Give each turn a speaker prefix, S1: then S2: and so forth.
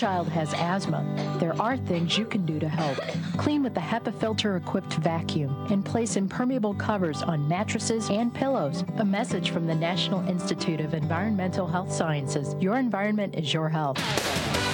S1: child has asthma, there are things you can do to help. Clean with the HEPA filter-equipped vacuum and place impermeable covers on mattresses and pillows. A message from the National Institute of Environmental Health Sciences. Your environment is your health.